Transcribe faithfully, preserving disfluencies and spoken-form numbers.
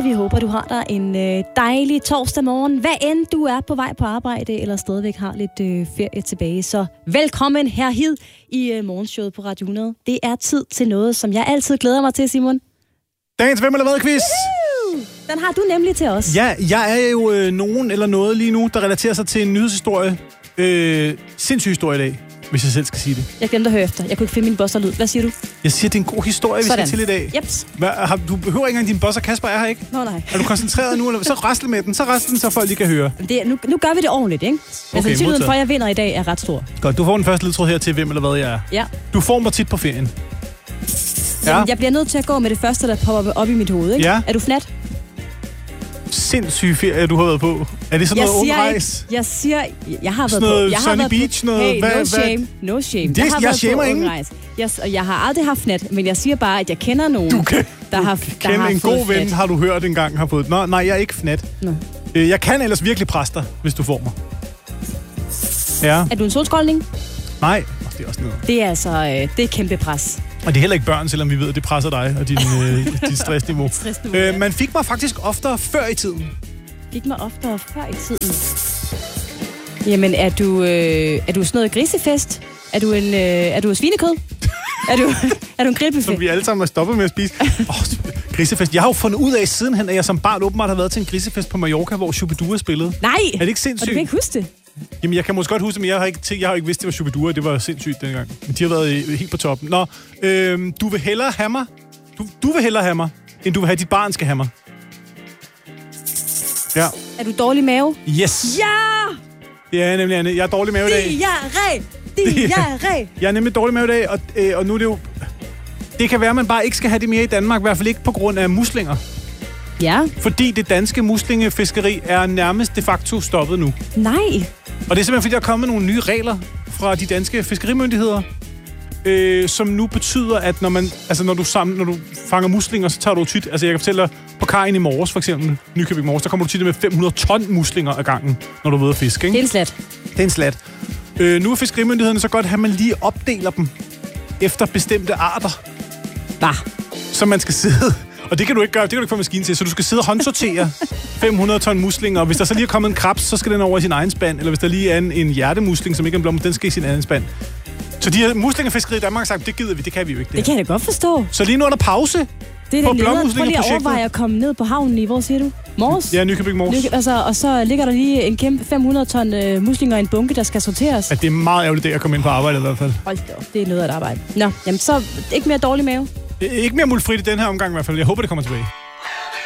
Vi håber, du har dig en øh, dejlig torsdag morgen. Hvad end du er på vej på arbejde, eller stadigvæk har lidt øh, ferie tilbage. Så velkommen herhid i øh, morgenshowet på Radio hundrede. Det er tid til noget, som jeg altid glæder mig til, Simon. Dagens Hvem eller Hvad-quiz. Den har du nemlig til os. Ja, jeg er jo øh, nogen eller noget lige nu, der relaterer sig til en nyhedshistorie. Øh, sindssyg historie i dag, hvis jeg selv skal sige det. Jeg glemte at høre efter. Jeg kunne ikke finde min boss og lyd. Hvad siger du? Jeg siger, det er en god historie, vi Sådan. skal til i dag. Jeps. Hvad, har, du behøver ikke engang din boss og Kasper er her, ikke? Nå, nej. Er du koncentreret nu? Eller? Så rasle med den, så rasle den, så folk lige kan høre. Det, nu, nu gør vi det ordentligt, ikke? Men Okay, sandsynligheden modtaget. for, at jeg vinder i dag, er ret stor. Godt, du får den første ledtråd her til Hvem eller Hvad jeg er. Ja. Du får mig tit på ferien. Jamen, jeg bliver nødt til at gå med det første, der popper op i mit hoved, ikke? Ja. Er du flat? Sindssyg ferie, du har været på. Er det sådan Jeg noget ung siger rejs? ikke, jeg siger, jeg har været Sådan noget på. Jeg har Sunny været Beach, på, noget- hey, hvad- no hvad- shame, no shame. Det- jeg har jeg været shamer på ingen. ungrejs. Jeg, og jeg har aldrig haft fnat, men jeg siger bare, at jeg kender nogen, Du kan, der har, du der kender har en fået god ven, fnat. har du hørt engang har fået. Nå, nej, jeg er ikke fnat. Nå. Øh, Jeg kan ellers virkelig presse dig, hvis du får mig. Ja, Er du en solskoldning? nej. Oh, det er også noget. Det er altså, øh, det er kæmpe pres. Og det er heller ikke børn, selvom vi ved, at det presser dig og din, øh, dit stressniveau. Stressniveau, ja. øh, man fik mig faktisk oftere før i tiden. Fik mig oftere før i tiden. Jamen, er du, øh, er du sådan noget grisefest? Er du en, øh, er du svinekød? er, du, er du en grillbuffet? Som vi alle sammen har stoppet med at spise. Oh, grisefest. Jeg har jo fundet ud af sidenhen, at jeg som barn åbenbart har været til en grisefest på Mallorca, hvor Shubidua spillede. Nej! Er det ikke Og sindssygt? du kan ikke huske det? Jamen, jeg kan måske godt huske, men jeg har ikke, tænkt, jeg har ikke vidst, det var Shubidua. Det var sindssygt dengang. Men de har været øh, helt på toppen. Nå, øh, du vil hellere have mig, du, du vil hellere have mig, end du vil have, dit barn skal have mig. Ja. Er du dårlig mave? Yes. Ja! Det er jeg nemlig, Anne. Jeg er dårlig mave i dag. Diarré! Diarré! Jeg er nemlig dårlig mave i dag, og, øh, og nu er det jo... Det kan være, at man bare ikke skal have det mere i Danmark, i hvert fald ikke på grund af muslinger. Ja. Fordi det danske muslingefiskeri er nærmest de facto stoppet nu. Nej. Og det er simpelthen, fordi der er kommet nogle nye regler fra de danske fiskerimyndigheder, øh, som nu betyder, at når man, altså når du sammen, når du fanger muslinger, så tager du tit, altså jeg kan fortælle dig, på kajen i morges for eksempel, Nykøbing Mors, der kommer du tit med fem hundrede ton muslinger ad gangen, når du er ude at fiske, ikke? Det er en slat. Det er en slat. Øh, nu er fiskerimyndighederne så godt, at man lige opdeler dem efter bestemte arter, Bah. så man skal sidde... Og det kan du ikke gøre, det kan du ikke få maskinen til, så du skal sidde og håndsortere fem hundrede ton muslinger, og hvis der så lige er kommet en krebs, så skal den over i sin egen spand, eller hvis der lige er en, en hjertemusling, som ikke er en blomst, den skal i sin anden spand. Så de her muslingefiskeri i Danmark har sagt, det gider vi, det kan vi jo ikke. Det, Det kan jeg da godt forstå. Så lige nu er der pause. Det er På den leder. Prøv lige at blåmuslingeprojektet. overveje at komme ned på havnen i, hvor siger du? Mors? Ja, Nykøbing Mors. Lykke, altså, og så ligger der lige en kæmpe fem hundrede ton øh, muslinger i en bunke, der skal sorteres. Ja, det er meget ærgerligt, det at komme ind på arbejde i hvert fald. Hold da op, det er noget at arbejde. Nå, jamen så ikke mere dårlig mave. Ikke mere mulfrit i den her omgang i hvert fald. Jeg håber, det kommer tilbage.